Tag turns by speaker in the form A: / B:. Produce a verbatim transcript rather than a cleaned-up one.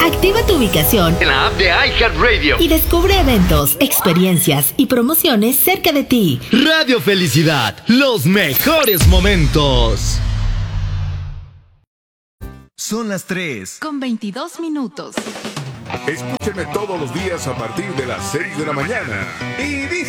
A: Activa tu ubicación
B: en la app de iHeartRadio
A: y descubre eventos, experiencias y promociones cerca de ti.
C: Radio Felicidad, los mejores momentos.
D: Son las tres
E: con veintidós minutos.
F: Escúcheme todos los días a partir de las seis de la mañana. Y dice...